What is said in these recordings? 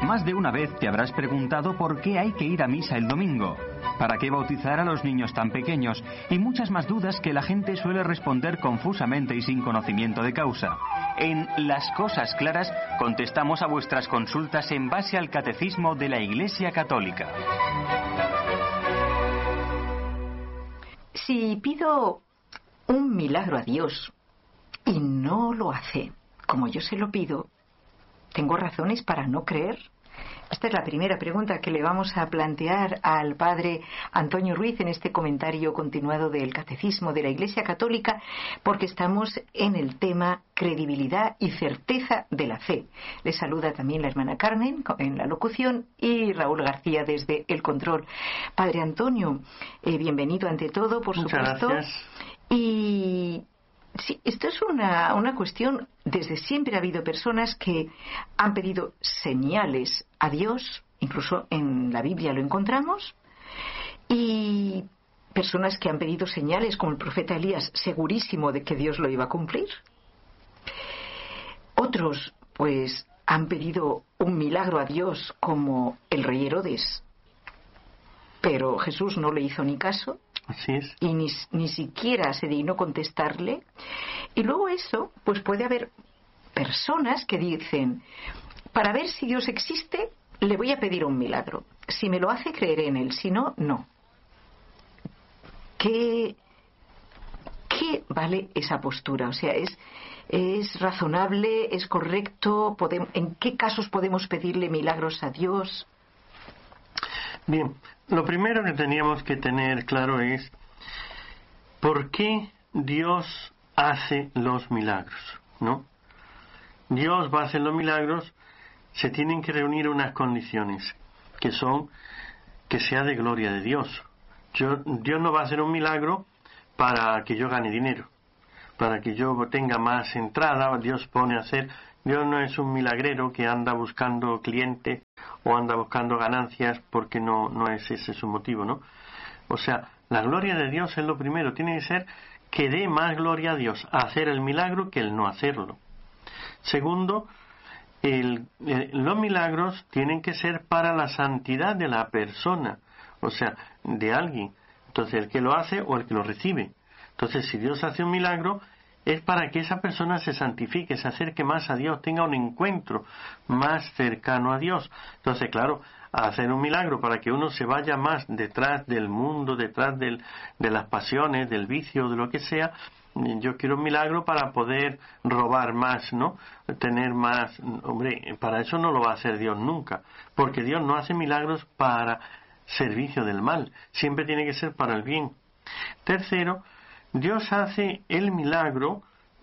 Más de una vez te habrás preguntado por qué hay que ir a misa el domingo, para qué bautizar a los niños tan pequeños y muchas más dudas que la gente suele responder confusamente y sin conocimiento de causa. En Las Cosas Claras contestamos a vuestras consultas en base al Catecismo de la Iglesia Católica. Si pido un milagro a Dios y no lo hace como yo se lo pido, ¿tengo razones para no creer? Esta es la primera pregunta que le vamos a plantear al padre Antonio Ruiz en este comentario continuado del Catecismo de la Iglesia Católica, porque estamos en el tema credibilidad y certeza de la fe. Le saluda también la hermana Carmen en la locución y Raúl García desde el control. Padre Antonio, bienvenido ante todo, por supuesto. Muchas gracias. Y sí, esto es una cuestión. Desde siempre ha habido personas que han pedido señales a Dios, incluso en la Biblia lo encontramos, y personas que han pedido señales, como el profeta Elías, segurísimo de que Dios lo iba a cumplir. Otros, pues, han pedido un milagro a Dios, como el rey Herodes, pero Jesús no le hizo ni caso. Así es. Y ni siquiera se dignó contestarle. Y luego eso, pues puede haber personas que dicen, para ver si Dios existe, le voy a pedir un milagro. Si me lo hace, creeré en él. Si no, no. ¿Qué vale esa postura? O sea, ¿es razonable? ¿Es correcto? ¿En qué casos podemos pedirle milagros a Dios? Bien, lo primero que teníamos que tener claro es por qué Dios hace los milagros, ¿no? Dios va a hacer los milagros, se tienen que reunir unas condiciones, que son que sea de gloria de Dios. Dios no va a hacer un milagro para que yo gane dinero, para que yo tenga más entrada. Dios no es un milagrero que anda buscando clientes o anda buscando ganancias, porque no es ese su motivo, ¿no? O sea, la gloria de Dios es lo primero, tiene que ser que dé más gloria a Dios hacer el milagro que el no hacerlo. Segundo, los milagros tienen que ser para la santidad de la persona, o sea, de alguien. Entonces, el que lo hace o el que lo recibe. Entonces, si Dios hace un milagro, es para que esa persona se santifique, se acerque más a Dios, tenga un encuentro más cercano a Dios. Entonces, claro, hacer un milagro para que uno se vaya más detrás del mundo, detrás de las pasiones, del vicio, de lo que sea. Yo quiero un milagro para poder robar más, ¿no? Tener más. Hombre, para eso no lo va a hacer Dios nunca, porque Dios no hace milagros para servicio del mal, siempre tiene que ser para el bien. Tercero, Dios hace el milagro,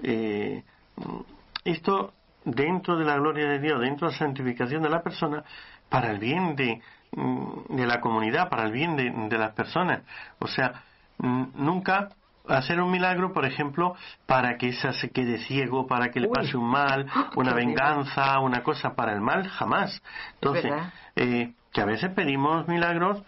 esto dentro de la gloria de Dios, dentro de la santificación de la persona, para el bien de la comunidad, para el bien de las personas. O sea, nunca hacer un milagro, por ejemplo, para que esa se quede ciego, para que le pase un mal, una venganza, una cosa para el mal, jamás. Entonces, que a veces pedimos milagros,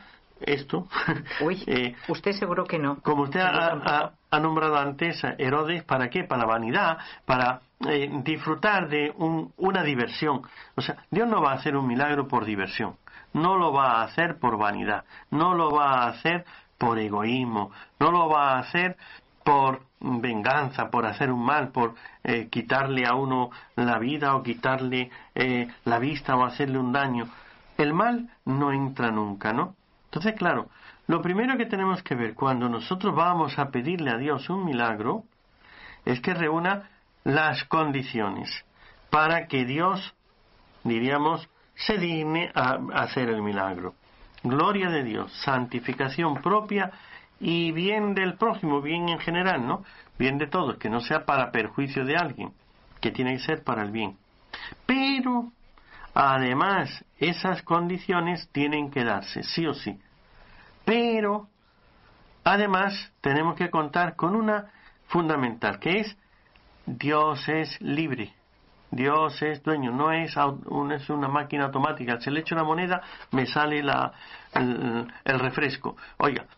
usted seguro que no. Como usted ha nombrado antes a Herodes, ¿para qué? Para la vanidad, para disfrutar de una diversión. O sea, Dios no va a hacer un milagro por diversión, no lo va a hacer por vanidad, no lo va a hacer por egoísmo, no lo va a hacer por venganza, por hacer un mal, por quitarle a uno la vida o quitarle la vista o hacerle un daño. El mal no entra nunca, ¿no? Entonces, claro, lo primero que tenemos que ver cuando nosotros vamos a pedirle a Dios un milagro es que reúna las condiciones para que Dios, diríamos, se digne a hacer el milagro. Gloria de Dios, santificación propia y bien del prójimo, bien en general, ¿no? Bien de todos, que no sea para perjuicio de alguien, que tiene que ser para el bien. Pero además, esas condiciones tienen que darse, sí o sí. Pero, además, tenemos que contar con una fundamental, que es Dios es libre. Dios es dueño, no es una máquina automática. Si le echo una moneda, me sale el refresco. Oiga,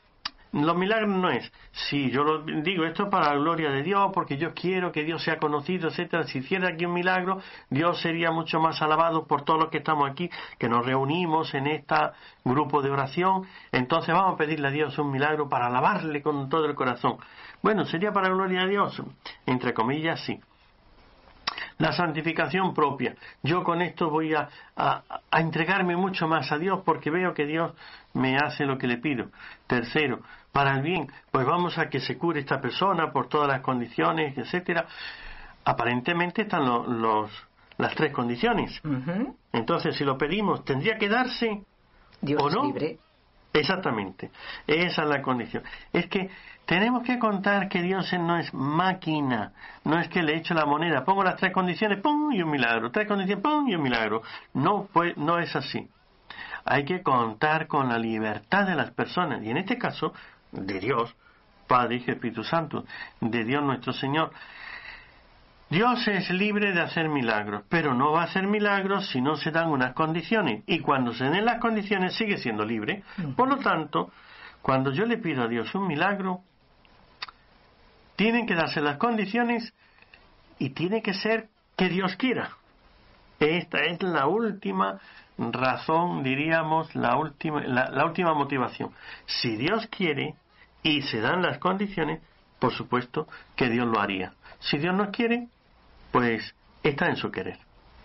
Los milagros no es, si yo lo digo, esto es para la gloria de Dios, porque yo quiero que Dios sea conocido, etcétera. Si hiciera aquí un milagro, Dios sería mucho más alabado por todos los que estamos aquí, que nos reunimos en este grupo de oración. Entonces vamos a pedirle a Dios un milagro para alabarle con todo el corazón. Bueno, sería para la gloria de Dios, entre comillas, sí. La santificación propia. Yo con esto voy a entregarme mucho más a Dios porque veo que Dios me hace lo que le pido. Tercero, para el bien, pues vamos a que se cure esta persona por todas las condiciones, etcétera. Aparentemente están las tres condiciones. Uh-huh. Entonces, si lo pedimos, ¿tendría que darse Dios o no? Es libre. Exactamente, esa es la condición. Es que tenemos que contar que Dios no es máquina, no es que le echo la moneda, pongo las tres condiciones, ¡pum! Y un milagro, tres condiciones, ¡pum! Y un milagro. No, pues no es así. Hay que contar con la libertad de las personas, y en este caso, de Dios, Padre, Hijo y Espíritu Santo, de Dios nuestro Señor. Dios es libre de hacer milagros, pero no va a hacer milagros si no se dan unas condiciones. Y cuando se den las condiciones sigue siendo libre. Por lo tanto, cuando yo le pido a Dios un milagro, tienen que darse las condiciones y tiene que ser que Dios quiera. Esta es la última razón, diríamos, la última motivación. Si Dios quiere y se dan las condiciones, por supuesto que Dios lo haría. Si Dios no quiere, pues está en su querer.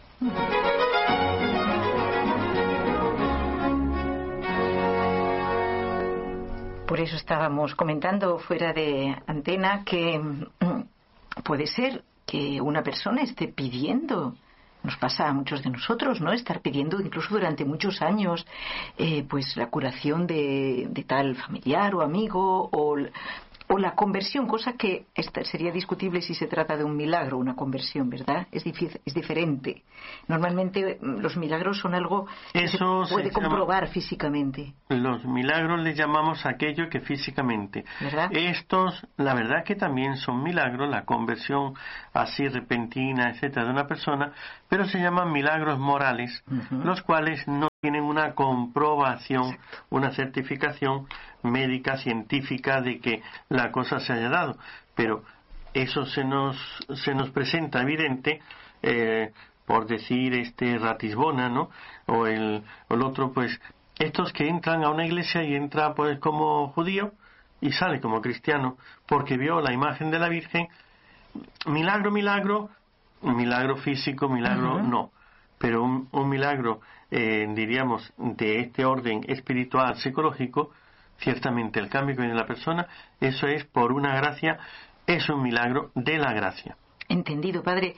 Por eso estábamos comentando fuera de antena que puede ser que una persona esté pidiendo, nos pasa a muchos de nosotros, ¿no? Estar pidiendo incluso durante muchos años pues la curación de tal familiar o amigo o la conversión, cosa que sería discutible si se trata de un milagro, una conversión, ¿verdad? Es diferente. Normalmente los milagros son algo que se puede comprobar físicamente. Los milagros les llamamos aquello que físicamente. ¿Verdad? Estos, la verdad que también son milagros, la conversión así repentina, etcétera, de una persona, pero se llaman milagros morales, los cuales no tienen una comprobación, exacto, una certificación médica, científica de que la cosa se haya dado. Pero eso se nos presenta evidente, por decir Ratisbona, ¿no? O el otro, pues, estos que entran a una iglesia y entra pues como judío y sale como cristiano porque vio la imagen de la Virgen. Milagro físico, milagro no. Pero un milagro, diríamos, de este orden espiritual, psicológico, ciertamente el cambio que viene en la persona, eso es por una gracia, es un milagro de la gracia. Entendido, padre.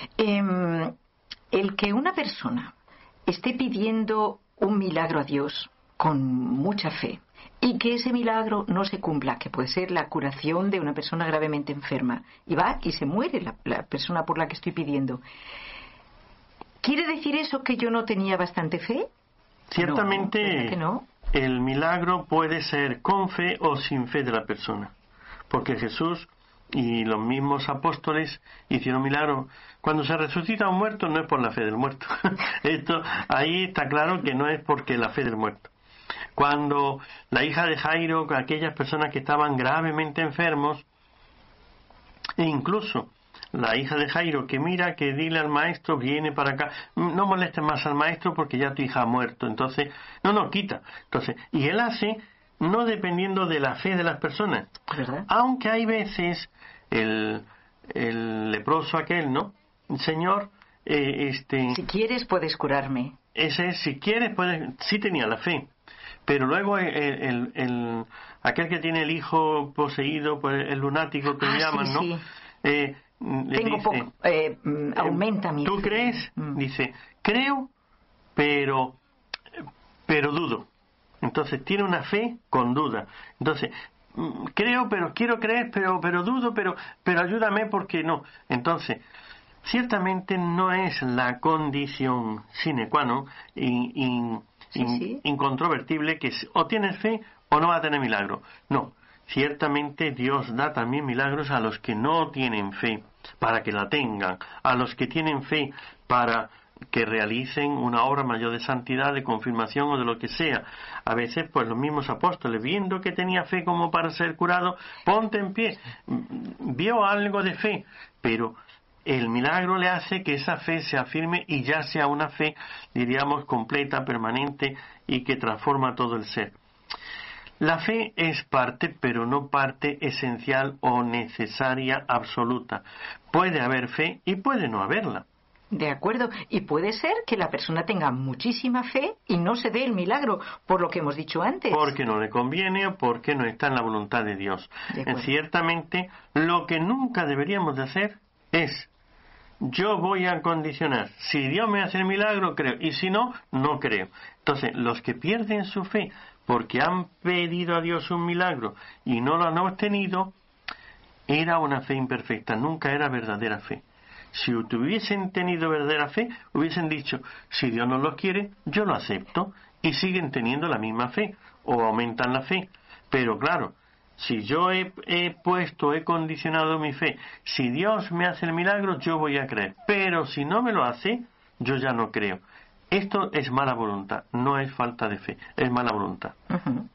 El que una persona esté pidiendo un milagro a Dios con mucha fe y que ese milagro no se cumpla, que puede ser la curación de una persona gravemente enferma, y va y se muere la persona por la que estoy pidiendo, ¿quiere decir eso que yo no tenía bastante fe? Ciertamente no. El milagro puede ser con fe o sin fe de la persona, porque Jesús y los mismos apóstoles hicieron milagros. Cuando se resucita un muerto no es por la fe del muerto. Esto ahí está claro que no es porque la fe del muerto. Cuando la hija de Jairo, aquellas personas que estaban gravemente enfermos, e incluso la hija de Jairo que mira, que dile al maestro, viene para acá, no molestes más al maestro porque ya tu hija ha muerto, entonces, no, quita. Entonces, y él hace, no dependiendo de la fe de las personas, ¿verdad? Aunque hay veces el leproso aquel, ¿no? Señor, si quieres puedes curarme. Ese, si quieres puedes, sí tenía la fe, pero luego aquel que tiene el hijo poseído, pues el lunático que le llaman, sí, ¿no? Sí. Tengo dice, poco, aumenta mi fe. ¿Tú crees? Dice, creo, pero dudo. Entonces tiene una fe con duda. Entonces, creo, pero quiero creer, pero dudo, pero ayúdame porque no. Entonces, ciertamente no es la condición sine qua non, incontrovertible, que o tienes fe o no va a tener milagro. No. Ciertamente Dios da también milagros a los que no tienen fe, para que la tengan, a los que tienen fe para que realicen una obra mayor de santidad, de confirmación o de lo que sea. A veces, pues los mismos apóstoles, viendo que tenía fe como para ser curado, ponte en pie, vio algo de fe, pero el milagro le hace que esa fe se afirme y ya sea una fe, diríamos, completa, permanente y que transforma todo el ser. La fe es parte, pero no parte esencial o necesaria absoluta. Puede haber fe y puede no haberla. De acuerdo, y puede ser que la persona tenga muchísima fe y no se dé el milagro, por lo que hemos dicho antes. Porque no le conviene o porque no está en la voluntad de Dios. Ciertamente, lo que nunca deberíamos de hacer es: yo voy a condicionar. Si Dios me hace el milagro, creo. Y si no, no creo. Entonces, los que pierden su fe porque han pedido a Dios un milagro y no lo han obtenido, era una fe imperfecta, nunca era verdadera fe. Si hubiesen tenido verdadera fe, hubiesen dicho: si Dios no lo quiere, yo lo acepto, y siguen teniendo la misma fe, o aumentan la fe. Pero claro, si yo he condicionado mi fe, si Dios me hace el milagro, yo voy a creer. Pero si no me lo hace, yo ya no creo. Esto es mala voluntad, no es falta de fe, es mala voluntad. Uh-huh.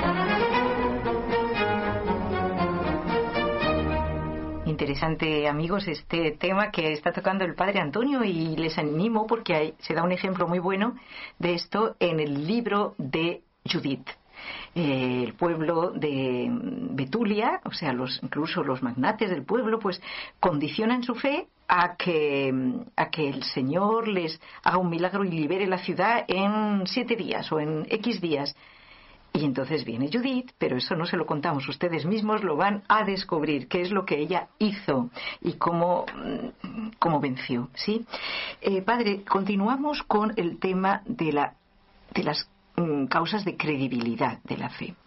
Interesante, amigos, este tema que está tocando el Padre Antonio, y les animo porque se da un ejemplo muy bueno de esto en el libro de Judith. El pueblo de Betulia, o sea, incluso los magnates del pueblo, pues condicionan su fe a que el Señor les haga un milagro y libere la ciudad en 7 días o en X días. Y entonces viene Judith, pero eso no se lo contamos, ustedes mismos lo van a descubrir, qué es lo que ella hizo y cómo venció, ¿sí? Padre, continuamos con el tema de las causas de credibilidad de la fe.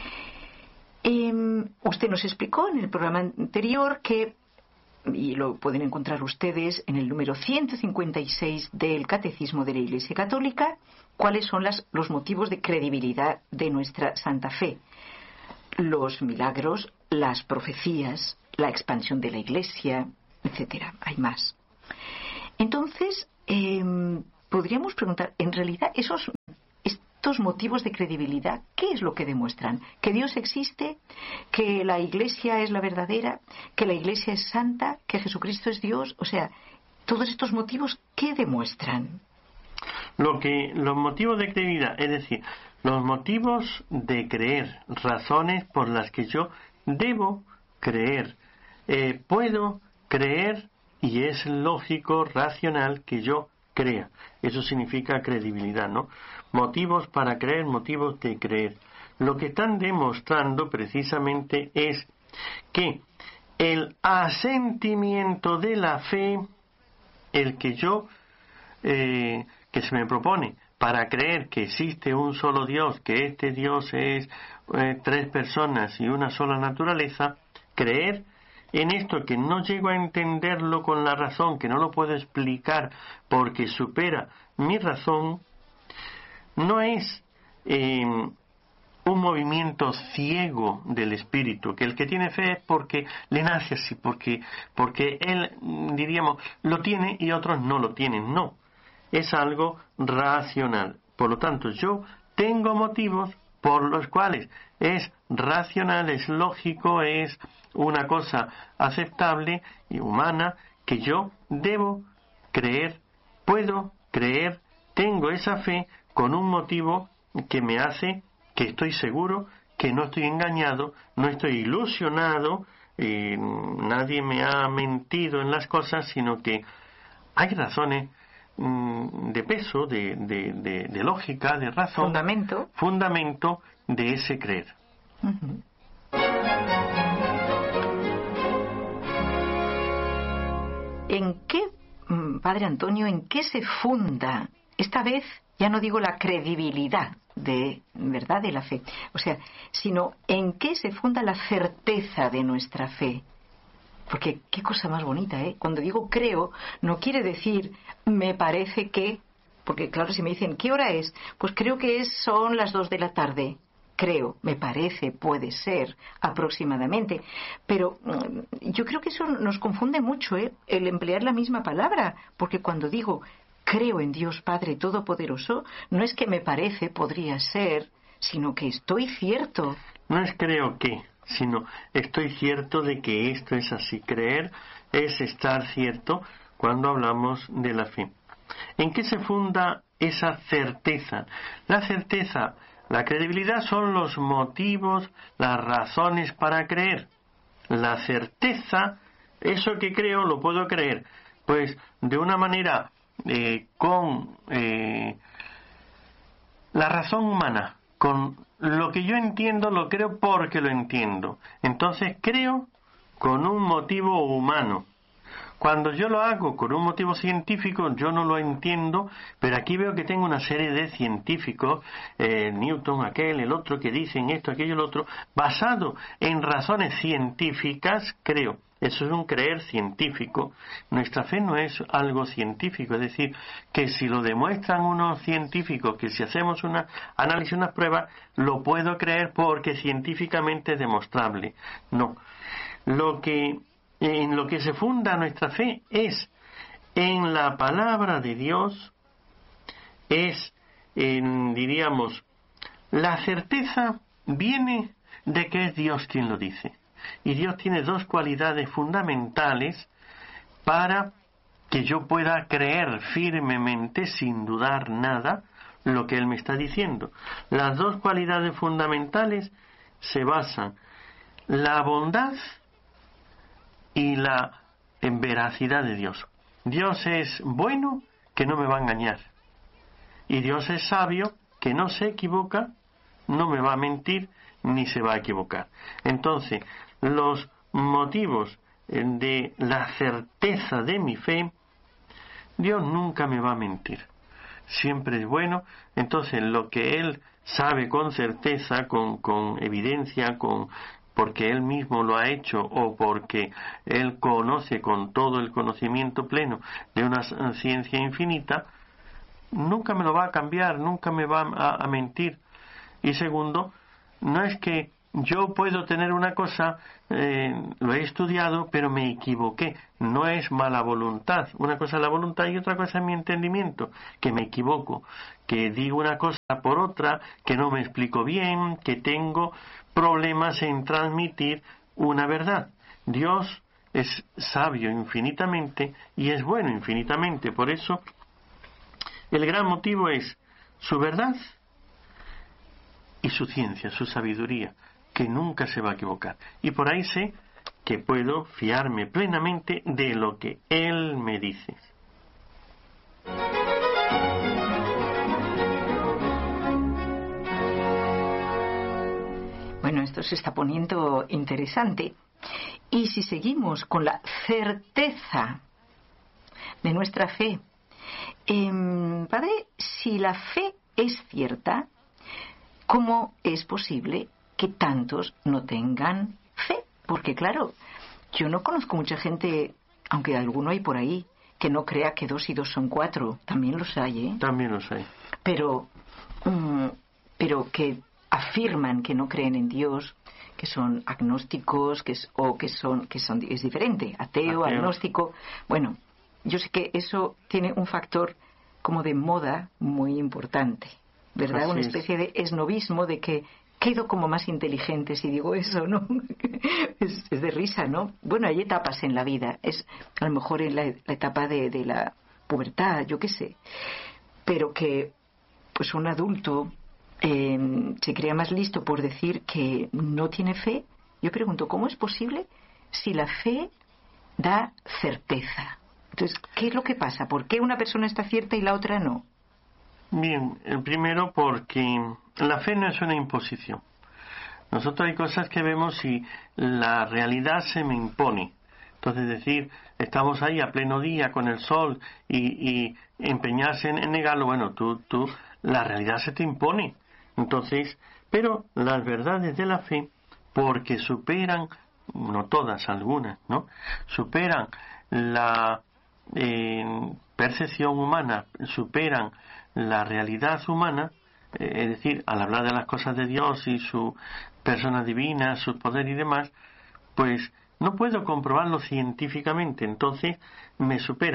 Usted nos explicó en el programa anterior que, y lo pueden encontrar ustedes en el número 156 del Catecismo de la Iglesia Católica, cuáles son los motivos de credibilidad de nuestra Santa Fe: los milagros, las profecías, la expansión de la Iglesia, etcétera. Hay más. Entonces, podríamos preguntar, en realidad, estos motivos de credibilidad, ¿qué es lo que demuestran? ¿Que Dios existe? ¿Que la Iglesia es la verdadera? ¿Que la Iglesia es santa? ¿Que Jesucristo es Dios? O sea, todos estos motivos, ¿qué demuestran? Los motivos de credibilidad, es decir, los motivos de creer, razones por las que yo debo creer, puedo creer y es lógico, racional que yo crea. Eso significa credibilidad, ¿no? Motivos para creer, motivos de creer. Lo que están demostrando precisamente es que el asentimiento de la fe, el que yo que se me propone para creer que existe un solo Dios, que este Dios es 3 personas y una sola naturaleza, creer en esto que no llego a entenderlo con la razón, que no lo puedo explicar porque supera mi razón, no es un movimiento ciego del espíritu, que el que tiene fe es porque le nace así, porque él, diríamos, lo tiene y otros no lo tienen. No, es algo racional. Por lo tanto, yo tengo motivos por los cuales es racional, es lógico, es una cosa aceptable y humana, que yo debo creer, puedo creer, tengo esa fe con un motivo que me hace que estoy seguro, que no estoy engañado, no estoy ilusionado, nadie me ha mentido en las cosas, sino que hay razones de peso, de lógica, de razón, fundamento de ese creer. Uh-huh. ¿En qué, Padre Antonio, en qué se funda, esta vez ya no digo la credibilidad de verdad de la fe, o sea, sino en qué se funda la certeza de nuestra fe? Porque qué cosa más bonita, ¿eh? Cuando digo creo, no quiere decir me parece que, porque claro, si me dicen ¿qué hora es? Pues creo que son las 2 de la tarde. Creo, me parece, puede ser, aproximadamente. Pero yo creo que eso nos confunde mucho, ¿eh? El emplear la misma palabra, porque cuando digo creo en Dios Padre Todopoderoso, no es que me parece, podría ser, sino que estoy cierto. No es creo que, sino estoy cierto de que esto es así. Creer es estar cierto cuando hablamos de la fe. ¿En qué se funda esa certeza? La certeza, la credibilidad son los motivos, las razones para creer. La certeza, eso que creo, lo puedo creer, pues de una manera con la razón humana, con lo que yo entiendo, lo creo porque lo entiendo. Entonces creo con un motivo humano. Cuando yo lo hago con un motivo científico, yo no lo entiendo, pero aquí veo que tengo una serie de científicos, Newton, aquel, el otro, que dicen esto, aquello, el otro, basado en razones científicas, creo. Eso es un creer científico. Nuestra fe no es algo científico, es decir, que si lo demuestran unos científicos, que si hacemos un análisis, unas pruebas, lo puedo creer porque científicamente es demostrable. No. En lo que se funda nuestra fe es en la palabra de Dios, diríamos, la certeza viene de que es Dios quien lo dice. Y Dios tiene dos cualidades fundamentales para que yo pueda creer firmemente, sin dudar nada, lo que Él me está diciendo. Las dos cualidades fundamentales se basan en la bondad y la veracidad de Dios. Dios es bueno, que no me va a engañar. Y Dios es sabio, que no se equivoca, no me va a mentir, ni se va a equivocar. Entonces, los motivos de la certeza de mi fe, Dios nunca me va a mentir. Siempre es bueno. Entonces, lo que Él sabe con certeza, con evidencia, porque Él mismo lo ha hecho o porque Él conoce con todo el conocimiento pleno de una ciencia infinita, nunca me lo va a cambiar, nunca me va a mentir. Y segundo, no es que yo puedo tener una cosa, lo he estudiado, pero me equivoqué. No es mala voluntad. Una cosa es la voluntad y otra cosa es mi entendimiento, que me equivoco, que digo una cosa por otra, que no me explico bien, que tengo problemas en transmitir una verdad. Dios es sabio infinitamente y es bueno infinitamente. Por eso, el gran motivo es su verdad y su ciencia, su sabiduría, que nunca se va a equivocar. Y por ahí sé que puedo fiarme plenamente de lo que Él me dice. Bueno, esto se está poniendo interesante. Y si seguimos con la certeza de nuestra fe, Padre, si la fe es cierta, ¿cómo es posible que tantos no tengan fe? Porque claro, yo no conozco mucha gente, aunque alguno hay por ahí, que no crea que 2 y 2 son 4. También los hay, ¿eh? También los hay. Pero que afirman que no creen en Dios, que son agnósticos, es diferente, ateo, agnóstico. Bueno, yo sé que eso tiene un factor como de moda muy importante, ¿verdad? Así Una es. especie de esnovismo, de que quedo como más inteligente si digo eso, ¿no? es de risa, ¿no? Bueno, hay etapas en la vida, es a lo mejor en la etapa de la pubertad, yo qué sé, pero que pues un adulto se crea más listo por decir que no tiene fe. Yo pregunto, ¿cómo es posible si la fe da certeza? Entonces, ¿qué es lo que pasa? ¿Por qué una persona está cierta y la otra no? Bien, primero porque la fe no es una imposición. Nosotros hay cosas que vemos y la realidad se me impone. Entonces decir, estamos ahí a pleno día con el sol y empeñarse en negarlo, bueno, la realidad se te impone. Entonces, pero las verdades de la fe, porque superan, no todas, algunas, ¿no? Superan la percepción humana, superan la realidad humana, es decir, al hablar de las cosas de Dios y su persona divina, su poder y demás, pues no puedo comprobarlo científicamente, entonces me supera.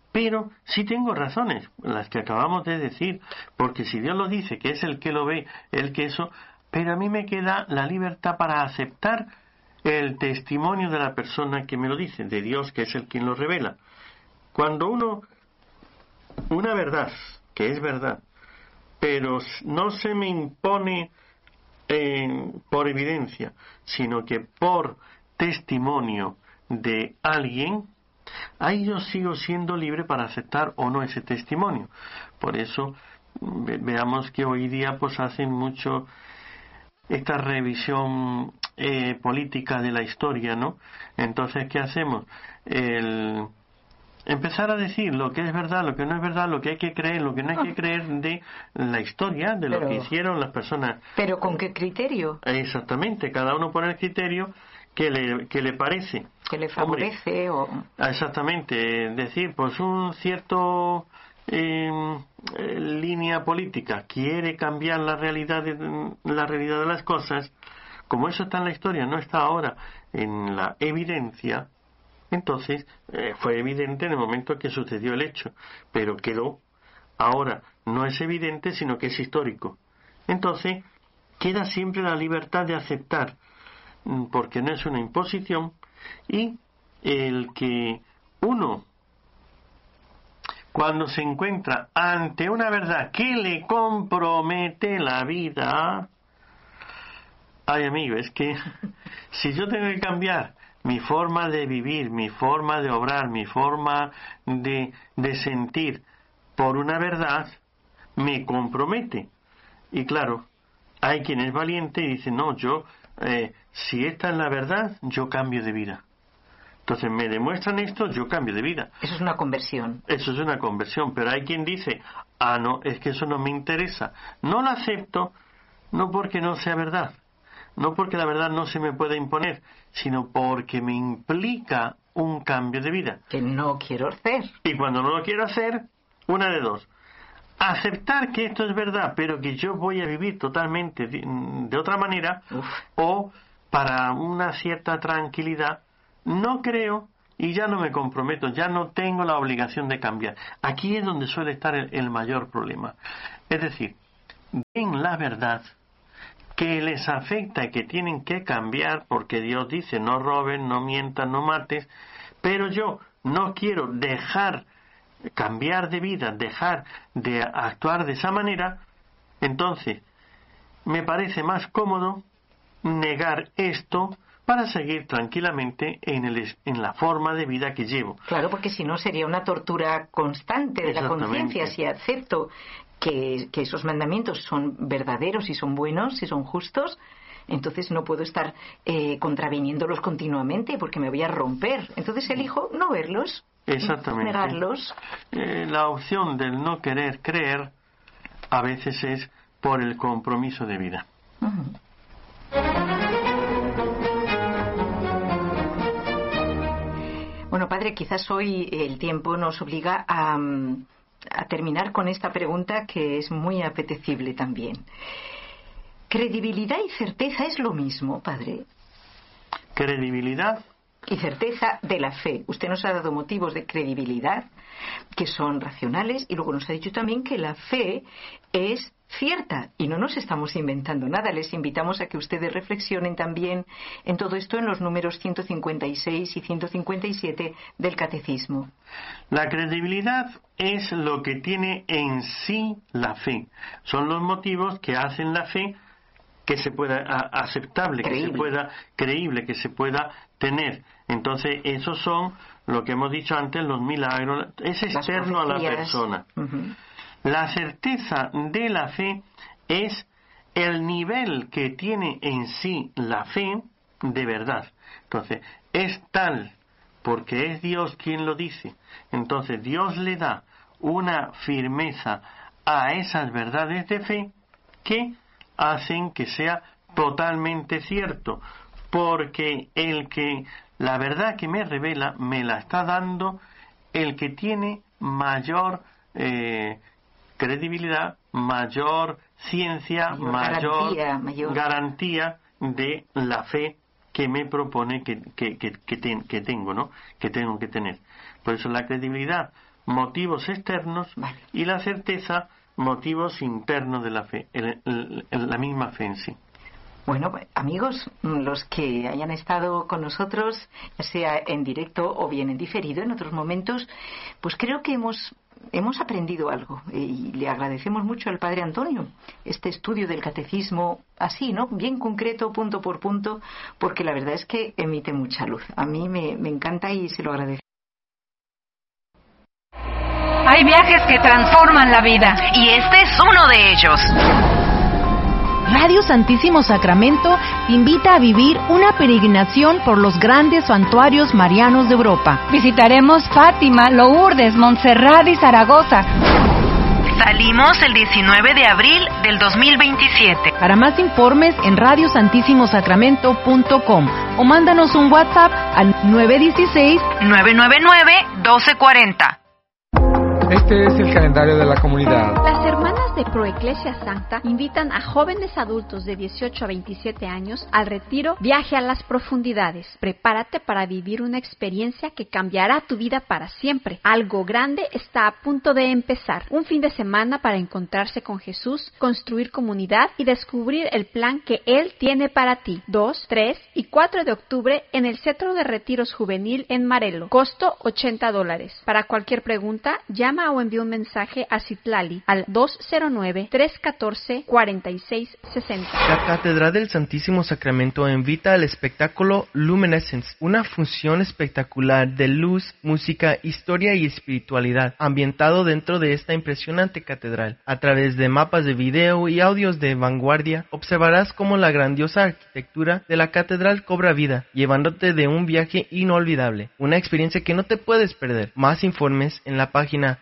Pero sí tengo razones, las que acabamos de decir, porque si Dios lo dice, que es el que lo ve, el que eso, pero a mí me queda la libertad para aceptar el testimonio de la persona que me lo dice, de Dios, que es el quien lo revela. Cuando una verdad, que es verdad, pero no se me impone por evidencia, sino que por testimonio de alguien, ahí yo sigo siendo libre para aceptar o no ese testimonio. Por eso veamos que hoy día pues hacen mucho esta revisión política de la historia, ¿no? Entonces, ¿qué hacemos? Empezar a decir lo que es verdad, lo que no es verdad, lo que hay que creer, lo que no hay que creer de la historia, de lo que hicieron las personas. ¿Pero con qué criterio? Exactamente, cada uno pone el criterio que le parece. Que le favorece. Hombre, exactamente, decir, pues un cierto línea política quiere cambiar la realidad de las cosas, como eso está en la historia, no está ahora en la evidencia. Entonces, fue evidente en el momento que sucedió el hecho, pero quedó. Ahora no es evidente, sino que es histórico. Entonces, queda siempre la libertad de aceptar, porque no es una imposición, y el que uno, cuando se encuentra ante una verdad que le compromete la vida, ay amigo, es que si yo tengo que cambiar mi forma de vivir, mi forma de obrar, mi forma de sentir por una verdad, me compromete. Y claro, hay quien es valiente y dice, no, yo, si esta es la verdad, yo cambio de vida. Entonces me demuestran esto, yo cambio de vida. Eso es una conversión. Eso es una conversión, pero hay quien dice, no, es que eso no me interesa. No lo acepto, no porque no sea verdad, no porque la verdad no se me pueda imponer, sino porque me implica un cambio de vida. Que no quiero hacer. Y cuando no lo quiero hacer, una de dos. Aceptar que esto es verdad, pero que yo voy a vivir totalmente de otra manera, o para una cierta tranquilidad, no creo y ya no me comprometo, ya no tengo la obligación de cambiar. Aquí es donde suele estar el mayor problema. Es decir, ven la verdad que les afecta y que tienen que cambiar porque Dios dice no robes, no mientas, no mates, pero yo no quiero cambiar de vida, dejar de actuar de esa manera. Entonces me parece más cómodo negar esto para seguir tranquilamente en la forma de vida que llevo. Claro, porque si no sería una tortura constante de la conciencia. Si acepto que esos mandamientos son verdaderos y son buenos y son justos, entonces no puedo estar contraviniéndolos continuamente porque me voy a romper. Entonces elijo no verlos, negarlos. La opción del no querer creer a veces es por el compromiso de vida. Uh-huh. Bueno, padre, quizás hoy el tiempo nos obliga a terminar con esta pregunta que es muy apetecible también. ¿Credibilidad y certeza es lo mismo, padre? Credibilidad y certeza de la fe. Usted nos ha dado motivos de credibilidad que son racionales y luego nos ha dicho también que la fe es cierta y no nos estamos inventando nada. Les invitamos a que ustedes reflexionen también en todo esto en los números 156 y 157 del Catecismo. La credibilidad es lo que tiene en sí la fe. Son los motivos que hacen la fe que se pueda aceptable, creíble. Que se pueda creíble, que se pueda tener. Entonces, esos son lo que hemos dicho antes, los milagros, es externo a la persona. Uh-huh. La certeza de la fe es el nivel que tiene en sí la fe de verdad. Entonces, es tal porque es Dios quien lo dice. Entonces, Dios le da una firmeza a esas verdades de fe que hacen que sea totalmente cierto, porque la verdad que me revela me la está dando el que tiene mayor credibilidad, mayor ciencia, mayor garantía de la fe que me propone que tengo, ¿no? Que tengo que tener. Por eso la credibilidad motivos externos, y la certeza, motivos internos de la fe, la misma fe en sí. Bueno, amigos, los que hayan estado con nosotros, ya sea en directo o bien en diferido, en otros momentos, pues creo que hemos aprendido algo, y le agradecemos mucho al Padre Antonio este estudio del catecismo así, ¿no? Bien concreto, punto por punto, porque la verdad es que emite mucha luz. A mí me encanta y se lo agradezco. Hay viajes que transforman la vida, y este es uno de ellos. Radio Santísimo Sacramento te invita a vivir una peregrinación por los grandes santuarios marianos de Europa. Visitaremos Fátima, Lourdes, Montserrat y Zaragoza. Salimos el 19 de abril del 2027. Para más informes en radiosantissimosacramento.com o mándanos un WhatsApp al 916-999-1240. Este es el calendario de la comunidad. Las hermanas de Proeclesia Sancta invitan a jóvenes adultos de 18 a 27 años al retiro Viaje a las Profundidades. Prepárate para vivir una experiencia que cambiará tu vida para siempre. Algo grande está a punto de empezar. Un fin de semana para encontrarse con Jesús, construir comunidad y descubrir el plan que Él tiene para ti. 2, 3 y 4 de octubre en el Centro de Retiros Juvenil en Marelo. Costo $80. Para cualquier pregunta, llama o envía un mensaje a Citlali al 209-314-4660. La Catedral del Santísimo Sacramento invita al espectáculo Luminescence, una función espectacular de luz, música, historia y espiritualidad, ambientado dentro de esta impresionante catedral. A través de mapas de video y audios de vanguardia, observarás cómo la grandiosa arquitectura de la catedral cobra vida, llevándote de un viaje inolvidable, una experiencia que no te puedes perder. Más informes en la página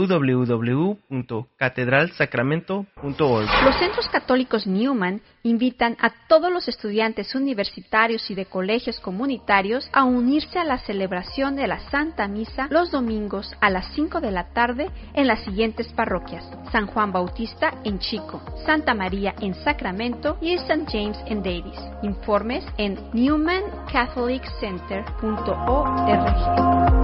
www.catedralsacramento.org. Los centros católicos Newman invitan a todos los estudiantes universitarios y de colegios comunitarios a unirse a la celebración de la Santa Misa los domingos a las 5 de la tarde en las siguientes parroquias: San Juan Bautista en Chico, Santa María en Sacramento y St. James en Davis. Informes en newmancatholiccenter.org.